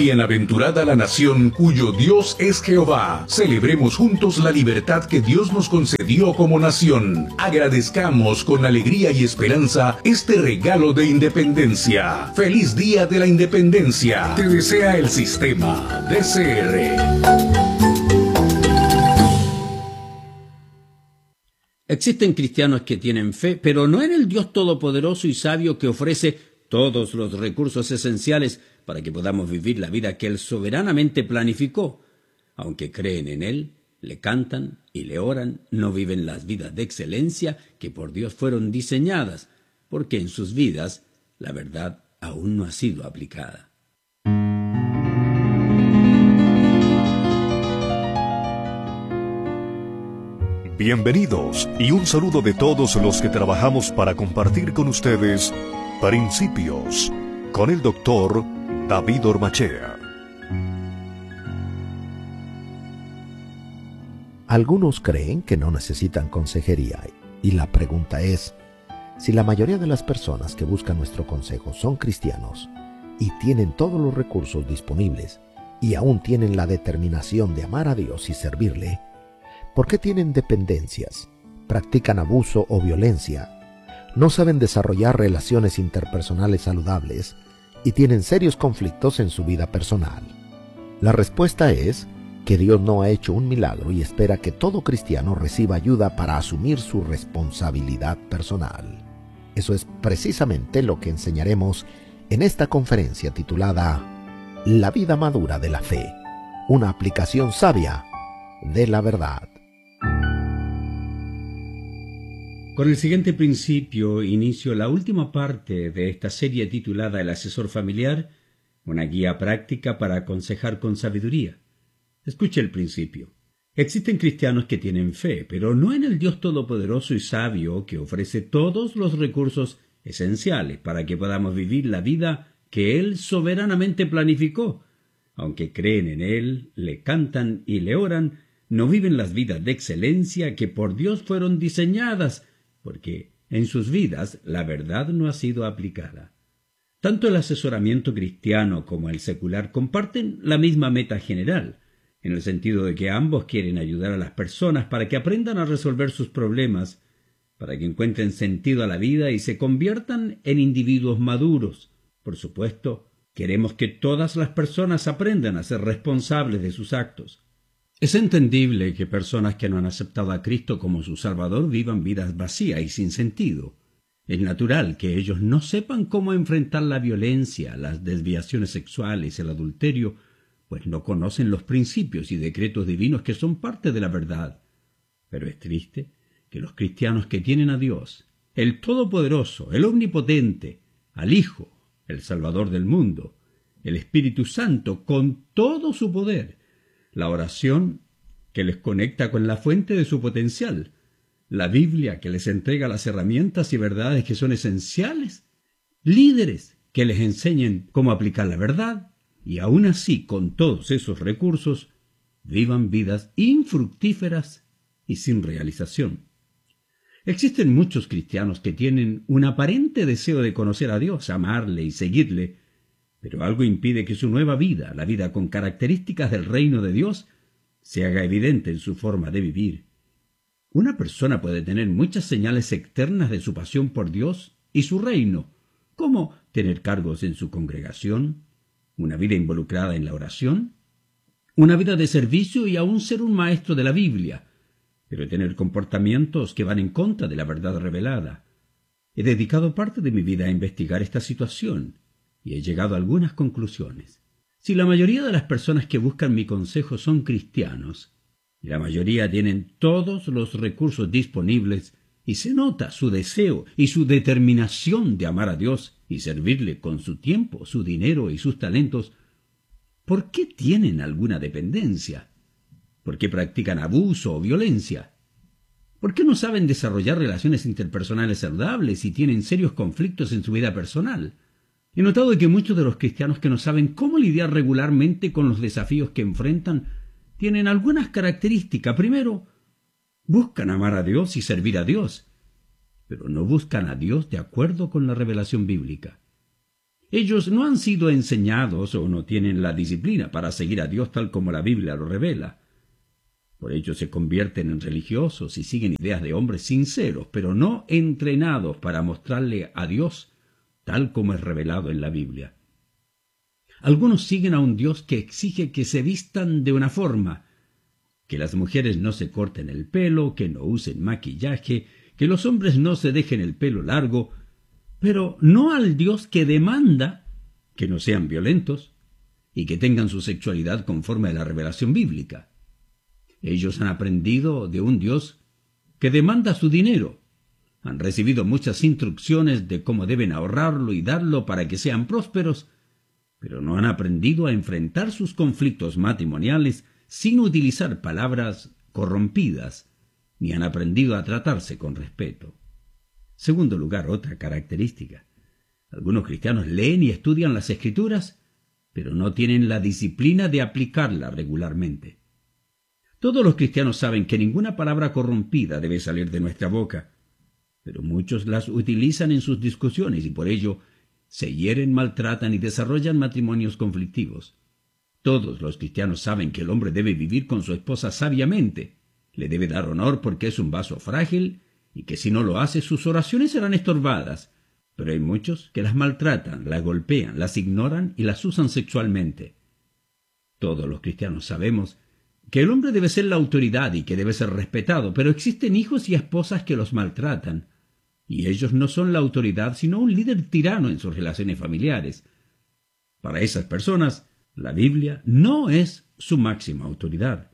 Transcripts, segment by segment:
Bienaventurada la nación cuyo Dios es Jehová. Celebremos juntos la libertad que Dios nos concedió como nación. Agradezcamos con alegría y esperanza este regalo de independencia. ¡Feliz Día de la Independencia! Te desea el sistema DCR. Existen cristianos que tienen fe, pero no en el Dios todopoderoso y sabio que ofrece todos los recursos esenciales para que podamos vivir la vida que Él soberanamente planificó. Aunque creen en Él, le cantan y le oran, no viven las vidas de excelencia que por Dios fueron diseñadas, porque en sus vidas la verdad aún no ha sido aplicada. Bienvenidos y un saludo de todos los que trabajamos para compartir con ustedes Principios con el Dr. David Ormachea. Algunos creen que no necesitan consejería y la pregunta es, si la mayoría de las personas que buscan nuestro consejo son cristianos y tienen todos los recursos disponibles y aún tienen la determinación de amar a Dios y servirle, ¿por qué tienen dependencias, practican abuso o violencia, no saben desarrollar relaciones interpersonales saludables y tienen serios conflictos en su vida personal? La respuesta es que Dios no ha hecho un milagro y espera que todo cristiano reciba ayuda para asumir su responsabilidad personal. Eso es precisamente lo que enseñaremos en esta conferencia titulada La vida madura de la fe, una aplicación sabia de la verdad. Con el siguiente principio inicio la última parte de esta serie titulada El asesor familiar, una guía práctica para aconsejar con sabiduría. Escuche el principio. Existen cristianos que tienen fe, pero no en el Dios todopoderoso y sabio que ofrece todos los recursos esenciales para que podamos vivir la vida que Él soberanamente planificó. Aunque creen en Él, le cantan y le oran, no viven las vidas de excelencia que por Dios fueron diseñadas, porque en sus vidas la verdad no ha sido aplicada. Tanto el asesoramiento cristiano como el secular comparten la misma meta general, en el sentido de que ambos quieren ayudar a las personas para que aprendan a resolver sus problemas, para que encuentren sentido a la vida y se conviertan en individuos maduros. Por supuesto, queremos que todas las personas aprendan a ser responsables de sus actos. Es entendible que personas que no han aceptado a Cristo como su Salvador vivan vidas vacías y sin sentido. Es natural que ellos no sepan cómo enfrentar la violencia, las desviaciones sexuales, el adulterio, pues no conocen los principios y decretos divinos que son parte de la verdad. Pero es triste que los cristianos que tienen a Dios, el Todopoderoso, el Omnipotente, al Hijo, el Salvador del mundo, el Espíritu Santo, con todo su poder, la oración que les conecta con la fuente de su potencial, la Biblia que les entrega las herramientas y verdades que son esenciales, líderes que les enseñen cómo aplicar la verdad, y aún así, con todos esos recursos, vivan vidas infructíferas y sin realización. Existen muchos cristianos que tienen un aparente deseo de conocer a Dios, amarle y seguirle, pero algo impide que su nueva vida, la vida con características del reino de Dios, se haga evidente en su forma de vivir. Una persona puede tener muchas señales externas de su pasión por Dios y su reino, como tener cargos en su congregación, una vida involucrada en la oración, una vida de servicio y aún ser un maestro de la Biblia, pero tener comportamientos que van en contra de la verdad revelada. He dedicado parte de mi vida a investigar esta situación y he llegado a algunas conclusiones. Si la mayoría de las personas que buscan mi consejo son cristianos, y la mayoría tienen todos los recursos disponibles, y se nota su deseo y su determinación de amar a Dios y servirle con su tiempo, su dinero y sus talentos, ¿por qué tienen alguna dependencia? ¿Por qué practican abuso o violencia? ¿Por qué no saben desarrollar relaciones interpersonales saludables y tienen serios conflictos en su vida personal? He notado que muchos de los cristianos que no saben cómo lidiar regularmente con los desafíos que enfrentan tienen algunas características. Primero, buscan amar a Dios y servir a Dios, pero no buscan a Dios de acuerdo con la revelación bíblica. Ellos no han sido enseñados o no tienen la disciplina para seguir a Dios tal como la Biblia lo revela. Por ello se convierten en religiosos y siguen ideas de hombres sinceros, pero no entrenados para mostrarle a Dios tal como es revelado en la Biblia. Algunos siguen a un Dios que exige que se vistan de una forma, que las mujeres no se corten el pelo, que no usen maquillaje, que los hombres no se dejen el pelo largo, pero no al Dios que demanda que no sean violentos y que tengan su sexualidad conforme a la revelación bíblica. Ellos han aprendido de un Dios que demanda su dinero. Han recibido muchas instrucciones de cómo deben ahorrarlo y darlo para que sean prósperos, pero no han aprendido a enfrentar sus conflictos matrimoniales sin utilizar palabras corrompidas, ni han aprendido a tratarse con respeto. Segundo lugar, otra característica. Algunos cristianos leen y estudian las Escrituras, pero no tienen la disciplina de aplicarla regularmente. Todos los cristianos saben que ninguna palabra corrompida debe salir de nuestra boca, pero muchos las utilizan en sus discusiones y por ello se hieren, maltratan y desarrollan matrimonios conflictivos. Todos los cristianos saben que el hombre debe vivir con su esposa sabiamente, le debe dar honor porque es un vaso frágil y que si no lo hace sus oraciones serán estorbadas, pero hay muchos que las maltratan, las golpean, las ignoran y las usan sexualmente. Todos los cristianos sabemos que el hombre debe ser la autoridad y que debe ser respetado, pero existen hijos y esposas que los maltratan, y ellos no son la autoridad sino un líder tirano en sus relaciones familiares. Para esas personas, la Biblia no es su máxima autoridad.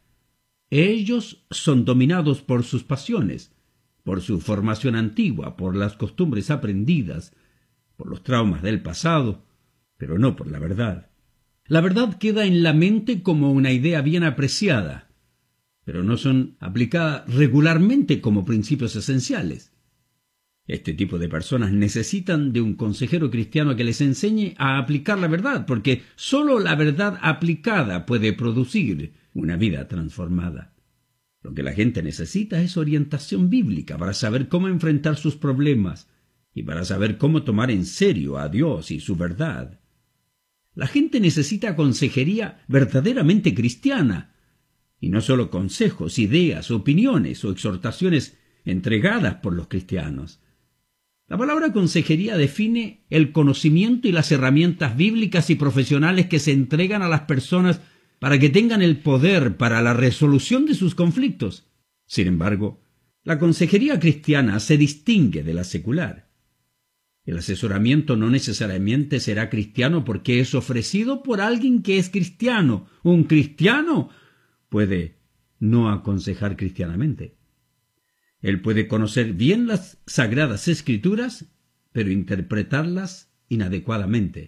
Ellos son dominados por sus pasiones, por su formación antigua, por las costumbres aprendidas, por los traumas del pasado, pero no por la verdad. La verdad queda en la mente como una idea bien apreciada, pero no son aplicadas regularmente como principios esenciales. Este tipo de personas necesitan de un consejero cristiano que les enseñe a aplicar la verdad, porque sólo la verdad aplicada puede producir una vida transformada. Lo que la gente necesita es orientación bíblica para saber cómo enfrentar sus problemas y para saber cómo tomar en serio a Dios y su verdad. La gente necesita consejería verdaderamente cristiana, y no solo consejos, ideas, opiniones o exhortaciones entregadas por los cristianos. La palabra consejería define el conocimiento y las herramientas bíblicas y profesionales que se entregan a las personas para que tengan el poder para la resolución de sus conflictos. Sin embargo, la consejería cristiana se distingue de la secular. El asesoramiento no necesariamente será cristiano porque es ofrecido por alguien que es cristiano. Un cristiano puede no aconsejar cristianamente. Él puede conocer bien las Sagradas Escrituras, pero interpretarlas inadecuadamente.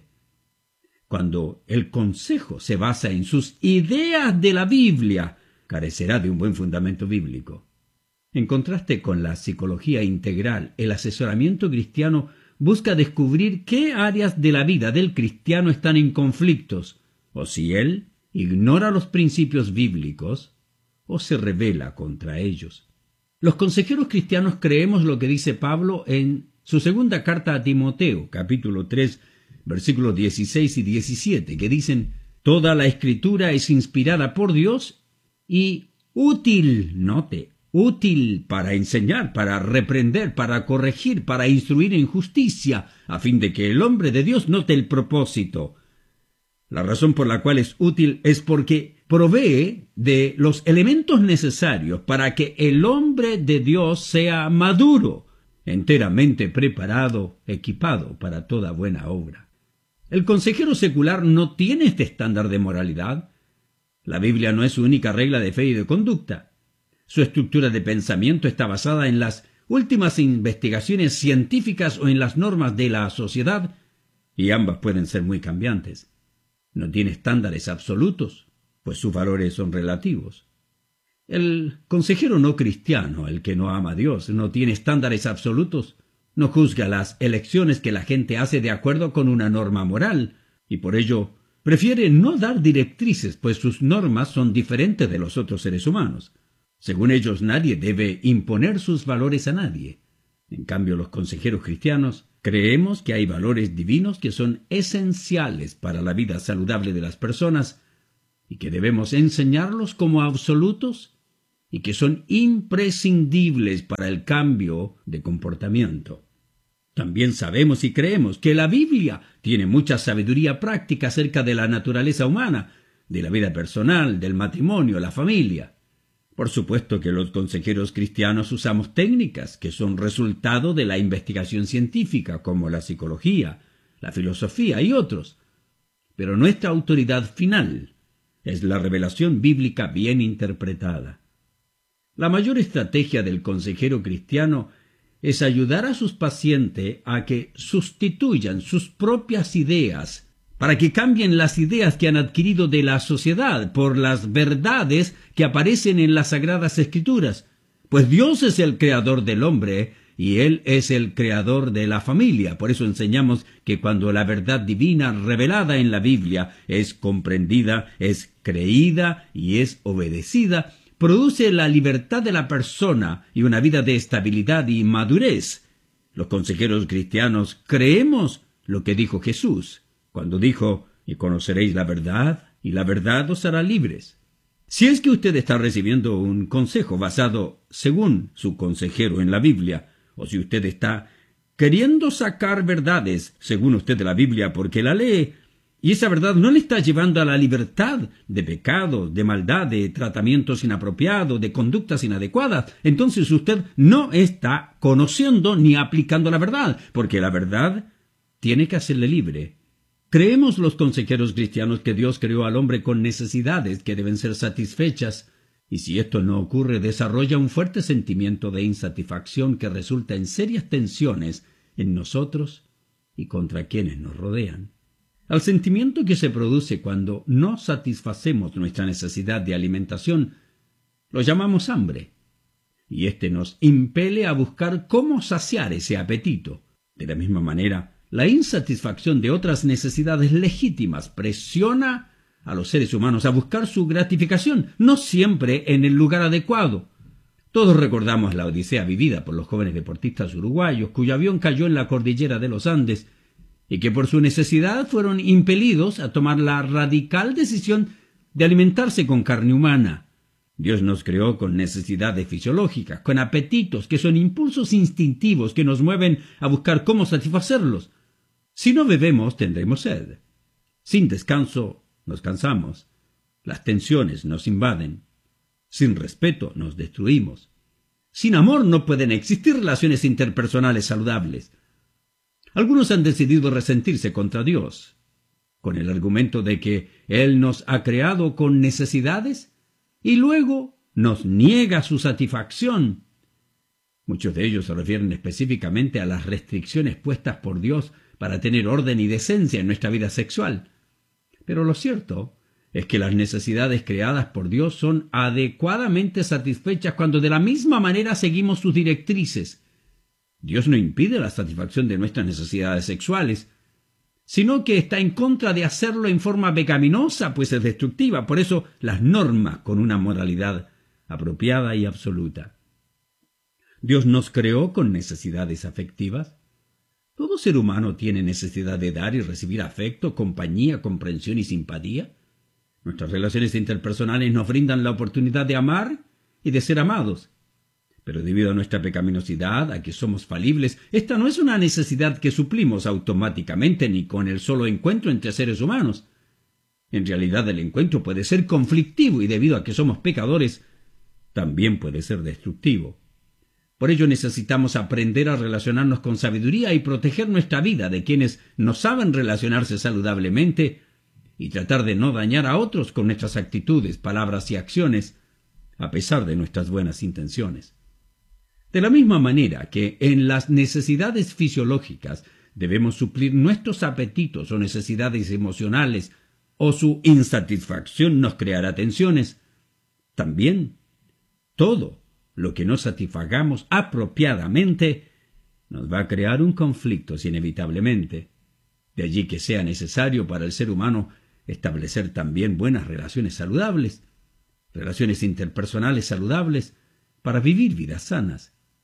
Cuando el consejo se basa en sus ideas de la Biblia, carecerá de un buen fundamento bíblico. En contraste con la psicología integral, el asesoramiento cristiano busca descubrir qué áreas de la vida del cristiano están en conflictos, o si él ignora los principios bíblicos o se rebela contra ellos. Los consejeros cristianos creemos lo que dice Pablo en su segunda carta a Timoteo, capítulo 3, versículos 16 y 17, que dicen: «Toda la Escritura es inspirada por Dios y útil», note, útil para enseñar, para reprender, para corregir, para instruir en justicia, a fin de que el hombre de Dios note el propósito. La razón por la cual es útil es porque provee de los elementos necesarios para que el hombre de Dios sea maduro, enteramente preparado, equipado para toda buena obra. El consejero secular no tiene este estándar de moralidad. La Biblia no es su única regla de fe y de conducta. Su estructura de pensamiento está basada en las últimas investigaciones científicas o en las normas de la sociedad, y ambas pueden ser muy cambiantes. No tiene estándares absolutos, pues sus valores son relativos. El consejero no cristiano, el que no ama a Dios, no tiene estándares absolutos, no juzga las elecciones que la gente hace de acuerdo con una norma moral, y por ello prefiere no dar directrices, pues sus normas son diferentes de los otros seres humanos. Según ellos, nadie debe imponer sus valores a nadie. En cambio, los consejeros cristianos Creemos que hay valores divinos que son esenciales para la vida saludable de las personas y que debemos enseñarlos como absolutos y que son imprescindibles para el cambio de comportamiento. También sabemos y creemos que la Biblia tiene mucha sabiduría práctica acerca de la naturaleza humana, de la vida personal, del matrimonio, la familia. Por supuesto que los consejeros cristianos usamos técnicas que son resultado de la investigación científica, como la psicología, la filosofía y otros. Pero nuestra autoridad final es la revelación bíblica bien interpretada. La mayor estrategia del consejero cristiano es ayudar a sus pacientes a que sustituyan sus propias ideas para que cambien las ideas que han adquirido de la sociedad por las verdades que aparecen en las Sagradas Escrituras, pues Dios es el creador del hombre y Él es el creador de la familia. Por eso enseñamos que cuando la verdad divina revelada en la Biblia es comprendida, es creída y es obedecida, produce la libertad de la persona y una vida de estabilidad y madurez. Los consejeros cristianos creemos lo que dijo Jesús, cuando dijo, y conoceréis la verdad, y la verdad os hará libres. Si es que usted está recibiendo un consejo basado según su consejero en la Biblia, o si usted está queriendo sacar verdades según usted de la Biblia porque la lee, y esa verdad no le está llevando a la libertad de pecado, de maldad, de tratamientos inapropiados, de conductas inadecuadas, entonces usted no está conociendo ni aplicando la verdad, porque la verdad tiene que hacerle libre. Creemos los consejeros cristianos que Dios creó al hombre con necesidades que deben ser satisfechas, y si esto no ocurre, desarrolla un fuerte sentimiento de insatisfacción que resulta en serias tensiones en nosotros y contra quienes nos rodean. Al sentimiento que se produce cuando no satisfacemos nuestra necesidad de alimentación, lo llamamos hambre, y éste nos impele a buscar cómo saciar ese apetito. De la misma manera, la insatisfacción de otras necesidades legítimas presiona a los seres humanos a buscar su gratificación, no siempre en el lugar adecuado. Todos recordamos la odisea vivida por los jóvenes deportistas uruguayos, cuyo avión cayó en la cordillera de los Andes, y que por su necesidad fueron impelidos a tomar la radical decisión de alimentarse con carne humana. Dios nos creó con necesidades fisiológicas, con apetitos que son impulsos instintivos que nos mueven a buscar cómo satisfacerlos. Si no bebemos, tendremos sed. Sin descanso, nos cansamos. Las tensiones nos invaden. Sin respeto, nos destruimos. Sin amor no pueden existir relaciones interpersonales saludables. Algunos han decidido resentirse contra Dios, con el argumento de que Él nos ha creado con necesidades y luego nos niega su satisfacción. Muchos de ellos se refieren específicamente a las restricciones puestas por Dios para tener orden y decencia en nuestra vida sexual. Pero lo cierto es que las necesidades creadas por Dios son adecuadamente satisfechas cuando de la misma manera seguimos sus directrices. Dios no impide la satisfacción de nuestras necesidades sexuales, sino que está en contra de hacerlo en forma pecaminosa, pues es destructiva. Por eso las norma con una moralidad apropiada y absoluta. Dios nos creó con necesidades afectivas. ¿Todo ser humano tiene necesidad de dar y recibir afecto, compañía, comprensión y simpatía? Nuestras relaciones interpersonales nos brindan la oportunidad de amar y de ser amados. Pero debido a nuestra pecaminosidad, a que somos falibles, esta no es una necesidad que suplimos automáticamente ni con el solo encuentro entre seres humanos. En realidad el encuentro puede ser conflictivo y debido a que somos pecadores, también puede ser destructivo. Por ello necesitamos aprender a relacionarnos con sabiduría y proteger nuestra vida de quienes no saben relacionarse saludablemente y tratar de no dañar a otros con nuestras actitudes, palabras y acciones, a pesar de nuestras buenas intenciones. De la misma manera que en las necesidades fisiológicas debemos suplir nuestros apetitos o necesidades emocionales o su insatisfacción nos creará tensiones, también todo lo que no satisfagamos apropiadamente nos va a crear un conflicto inevitablemente. De allí que sea necesario para el ser humano establecer también buenas relaciones saludables, relaciones interpersonales saludables, para vivir vidas sanas.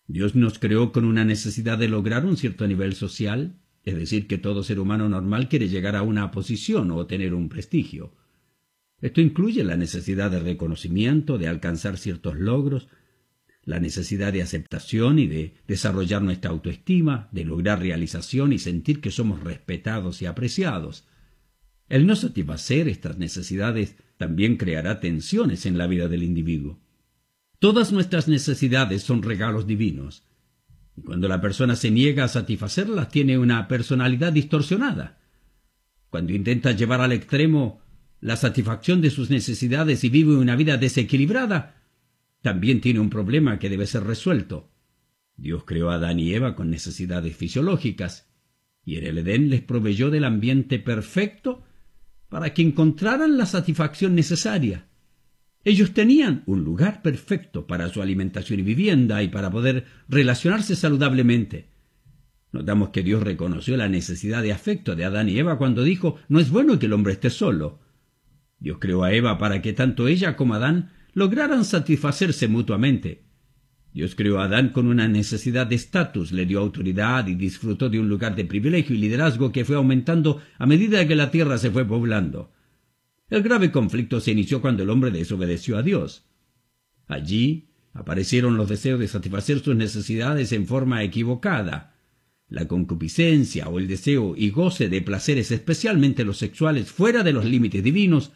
Dios nos creó con una necesidad de lograr un cierto nivel social, es decir, que todo ser humano normal quiere llegar a una posición o tener un prestigio. Esto incluye la necesidad de reconocimiento, de alcanzar ciertos logros, la necesidad de aceptación y de desarrollar nuestra autoestima, de lograr realización y sentir que somos respetados y apreciados. El no satisfacer estas necesidades también creará tensiones en la vida del individuo. Todas nuestras necesidades son regalos divinos, y cuando la persona se niega a satisfacerlas tiene una personalidad distorsionada. Cuando intenta llevar al extremo la satisfacción de sus necesidades y vive una vida desequilibrada, también tiene un problema que debe ser resuelto. Dios creó a Adán y Eva con necesidades fisiológicas, y en el Edén les proveyó del ambiente perfecto para que encontraran la satisfacción necesaria. Ellos tenían un lugar perfecto para su alimentación y vivienda y para poder relacionarse saludablemente. Notamos que Dios reconoció la necesidad de afecto de Adán y Eva cuando dijo: «No es bueno que el hombre esté solo». Dios creó a Eva para que tanto ella como Adán lograran satisfacerse mutuamente. Dios creó a Adán con una necesidad de estatus, le dio autoridad y disfrutó de un lugar de privilegio y liderazgo que fue aumentando a medida que la tierra se fue poblando. El grave conflicto se inició cuando el hombre desobedeció a Dios. Allí aparecieron los deseos de satisfacer sus necesidades en forma equivocada. La concupiscencia o el deseo y goce de placeres, especialmente los sexuales, fuera de los límites divinos,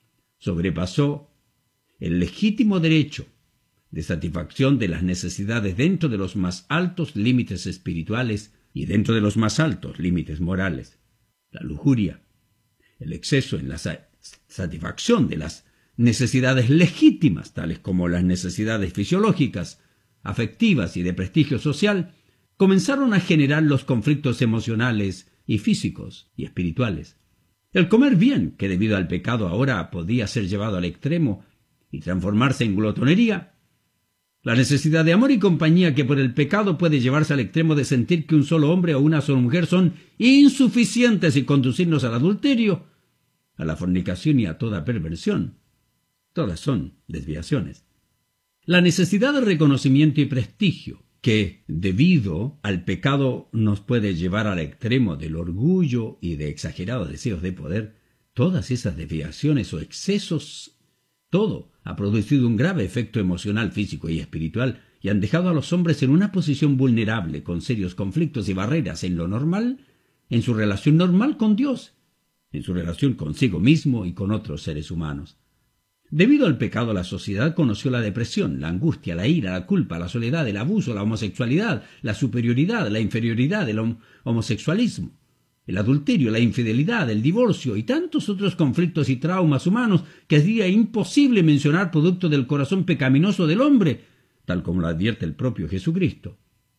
sobrepasó el legítimo derecho de satisfacción de las necesidades dentro de los más altos límites espirituales y dentro de los más altos límites morales. La lujuria, el exceso en la satisfacción de las necesidades legítimas, tales como las necesidades fisiológicas, afectivas y de prestigio social, comenzaron a generar los conflictos emocionales y físicos y espirituales. El comer bien, que debido al pecado ahora podía ser llevado al extremo y transformarse en glotonería. La necesidad de amor y compañía que por el pecado puede llevarse al extremo de sentir que un solo hombre o una sola mujer son insuficientes y conducirnos al adulterio, a la fornicación y a toda perversión. Todas son desviaciones. La necesidad de reconocimiento y prestigio, que debido al pecado nos puede llevar al extremo del orgullo y de exagerados deseos de poder, todas esas desviaciones o excesos, todo ha producido un grave efecto emocional, físico y espiritual y han dejado a los hombres en una posición vulnerable, con serios conflictos y barreras en lo normal, en su relación normal con Dios, en su relación consigo mismo y con otros seres humanos. Debido al pecado, la sociedad conoció la depresión, la angustia, la ira, la culpa, la soledad, el abuso, la homosexualidad, la superioridad, la inferioridad, el homosexualismo, el adulterio, la infidelidad, el divorcio y tantos otros conflictos y traumas humanos que sería imposible mencionar producto del corazón pecaminoso del hombre, tal como lo advierte el propio Jesucristo.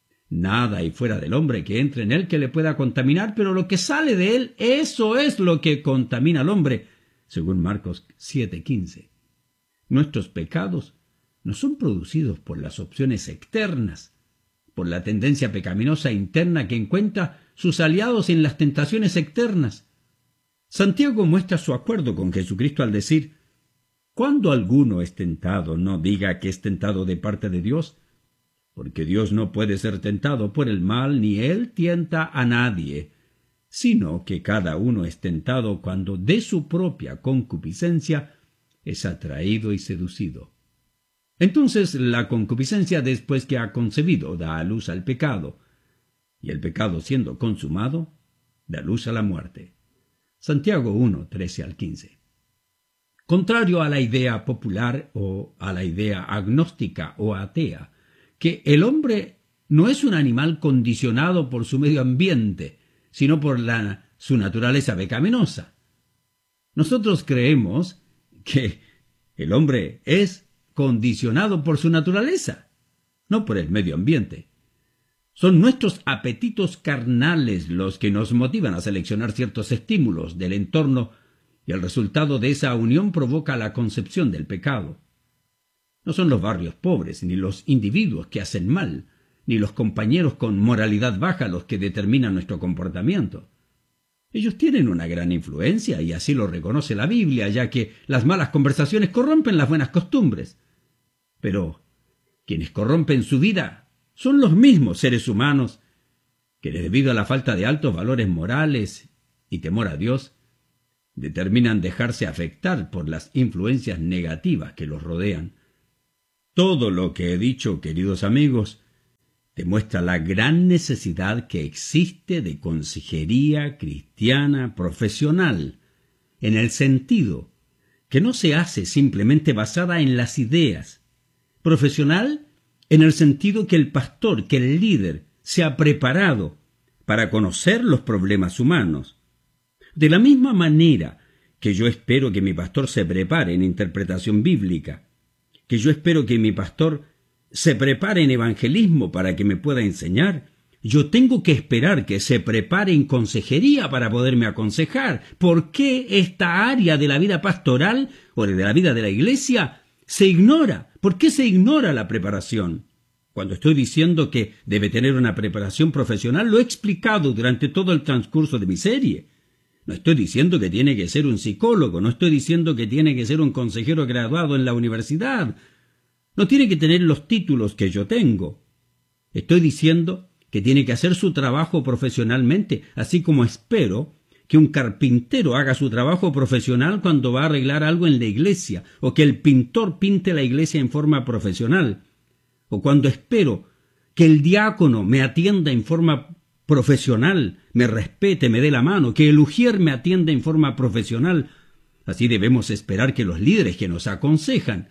Nada hay fuera del hombre que entre en él que le pueda contaminar, pero lo que sale de él, eso es lo que contamina al hombre, según Marcos 7:15. Nuestros pecados no son producidos por las opciones externas, por la tendencia pecaminosa interna que encuentra sus aliados en las tentaciones externas. Santiago muestra su acuerdo con Jesucristo al decir: «Cuando alguno es tentado, no diga que es tentado de parte de Dios, porque Dios no puede ser tentado por el mal, ni Él tienta a nadie, sino que cada uno es tentado cuando de su propia concupiscencia es atraído y seducido». Entonces la concupiscencia, después que ha concebido, da a luz al pecado, y el pecado, siendo consumado, da luz a la muerte. Santiago 1:13-15. Contrario a la idea popular o a la idea agnóstica o atea, que el hombre no es un animal condicionado por su medio ambiente, sino por su naturaleza pecaminosa. Nosotros creemos que el hombre es condicionado por su naturaleza, no por el medio ambiente. Son nuestros apetitos carnales los que nos motivan a seleccionar ciertos estímulos del entorno y el resultado de esa unión provoca la concepción del pecado. No son los barrios pobres, ni los individuos que hacen mal, ni los compañeros con moralidad baja los que determinan nuestro comportamiento. Ellos tienen una gran influencia y así lo reconoce la Biblia, ya que las malas conversaciones corrompen las buenas costumbres. Pero quienes corrompen su vida son los mismos seres humanos que, debido a la falta de altos valores morales y temor a Dios, determinan dejarse afectar por las influencias negativas que los rodean. Todo lo que he dicho, queridos amigos, demuestra la gran necesidad que existe de consejería cristiana profesional, en el sentido que no se hace simplemente basada en las ideas. Profesional en el sentido que el pastor, que el líder, sea preparado para conocer los problemas humanos. De la misma manera que yo espero que mi pastor se prepare en interpretación bíblica, que yo espero que mi pastor se prepare en evangelismo para que me pueda enseñar, yo tengo que esperar que se prepare en consejería para poderme aconsejar. ¿Por qué esta área de la vida pastoral o de la vida de la iglesia se ignora? ¿Por qué se ignora la preparación? Cuando estoy diciendo que debe tener una preparación profesional, lo he explicado durante todo el transcurso de mi serie. No estoy diciendo que tiene que ser un psicólogo, no estoy diciendo que tiene que ser un consejero graduado en la universidad, no tiene que tener los títulos que yo tengo. Estoy diciendo que tiene que hacer su trabajo profesionalmente, así como espero que un carpintero haga su trabajo profesional cuando va a arreglar algo en la iglesia, o que el pintor pinte la iglesia en forma profesional, o cuando espero que el diácono me atienda en forma profesional, me respete, me dé la mano, que el ujier me atienda en forma profesional. Así debemos esperar que los líderes que nos aconsejen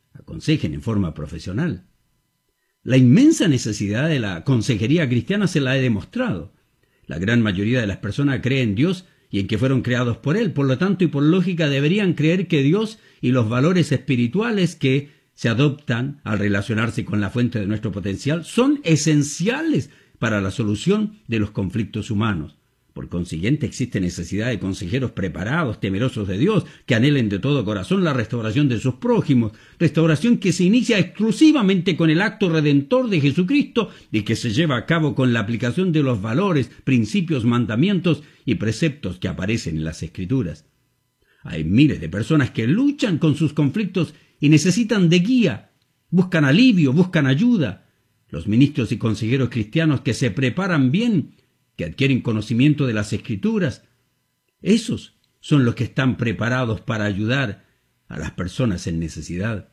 en forma profesional. La inmensa necesidad de la consejería cristiana se la he demostrado. La gran mayoría de las personas cree en Dios y en que fueron creados por Él. Por lo tanto y por lógica deberían creer que Dios y los valores espirituales que se adoptan al relacionarse con la fuente de nuestro potencial son esenciales para la solución de los conflictos humanos. Por consiguiente, existe necesidad de consejeros preparados, temerosos de Dios, que anhelen de todo corazón la restauración de sus prójimos, restauración que se inicia exclusivamente con el acto redentor de Jesucristo y que se lleva a cabo con la aplicación de los valores, principios, mandamientos y preceptos que aparecen en las Escrituras. Hay miles de personas que luchan con sus conflictos y necesitan de guía, buscan alivio, buscan ayuda. Los ministros y consejeros cristianos que se preparan bien, que adquieren conocimiento de las Escrituras, esos son los que están preparados para ayudar a las personas en necesidad.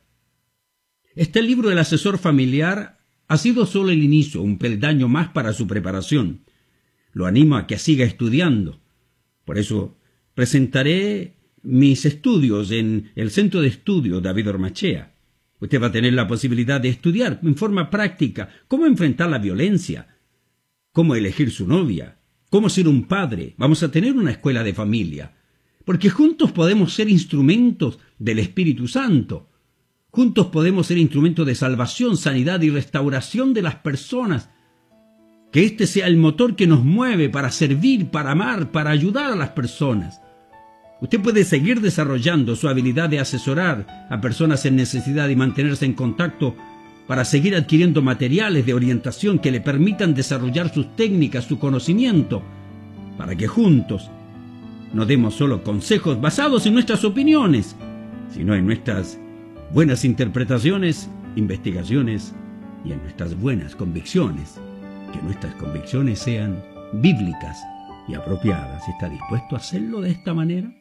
Este libro del asesor familiar ha sido solo el inicio, un peldaño más para su preparación. Lo animo a que siga estudiando. Por eso presentaré mis estudios en el Centro de Estudio David Ormachea. Usted va a tener la posibilidad de estudiar en forma práctica cómo enfrentar la violencia, cómo elegir su novia, cómo ser un padre. Vamos a tener una escuela de familia, porque juntos podemos ser instrumentos del Espíritu Santo. Juntos podemos ser instrumentos de salvación, sanidad y restauración de las personas. Que este sea el motor que nos mueve para servir, para amar, para ayudar a las personas. Usted puede seguir desarrollando su habilidad de asesorar a personas en necesidad y mantenerse en contacto para seguir adquiriendo materiales de orientación que le permitan desarrollar sus técnicas, su conocimiento, para que juntos no demos solo consejos basados en nuestras opiniones, sino en nuestras buenas interpretaciones, investigaciones y en nuestras buenas convicciones, que nuestras convicciones sean bíblicas y apropiadas. ¿Está dispuesto a hacerlo de esta manera?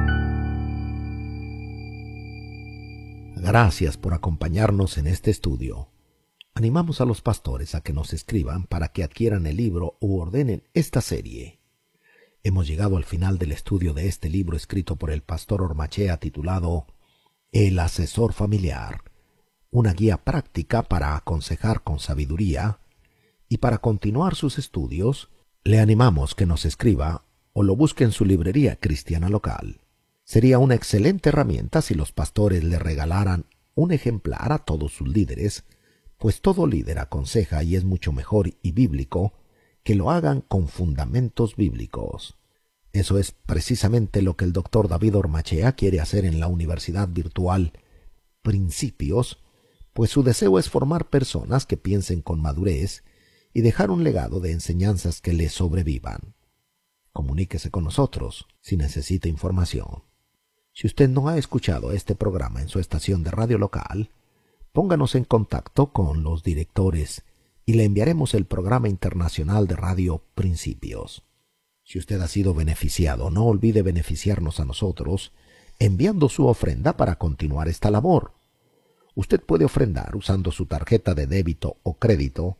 Gracias por acompañarnos en este estudio. Animamos a los pastores a que nos escriban para que adquieran el libro u ordenen esta serie. Hemos llegado al final del estudio de este libro escrito por el pastor Ormachea titulado El asesor familiar, una guía práctica para aconsejar con sabiduría, y para continuar sus estudios, le animamos que nos escriba o lo busque en su librería cristiana local. Sería una excelente herramienta si los pastores le regalaran un ejemplar a todos sus líderes, pues todo líder aconseja y es mucho mejor y bíblico que lo hagan con fundamentos bíblicos. Eso es precisamente lo que el doctor David Ormachea quiere hacer en la Universidad Virtual Principios, pues su deseo es formar personas que piensen con madurez y dejar un legado de enseñanzas que les sobrevivan. Comuníquese con nosotros si necesita información. Si usted no ha escuchado este programa en su estación de radio local, pónganos en contacto con los directores y le enviaremos el programa internacional de radio Principios. Si usted ha sido beneficiado, no olvide beneficiarnos a nosotros enviando su ofrenda para continuar esta labor. Usted puede ofrendar usando su tarjeta de débito o crédito